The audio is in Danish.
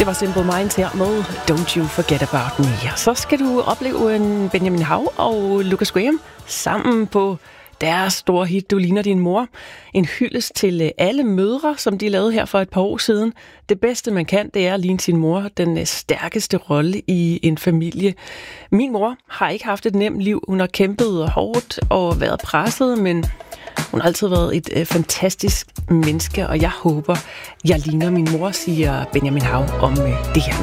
Det var Simple Minds her med Don't You Forget About Me. Så skal du opleve en Benjamin Hav og Lucas Graham sammen på deres store hit, Du ligner din mor. En hyldest til alle mødre, som de lavede her for et par år siden. Det bedste man kan, det er at ligne sin mor, den stærkeste rolle i en familie. Min mor har ikke haft et nemt liv. Hun har kæmpet hårdt og været presset, men hun har altid været et fantastisk menneske, og jeg håber, jeg ligner min mor, siger Benjamin Hav om det her.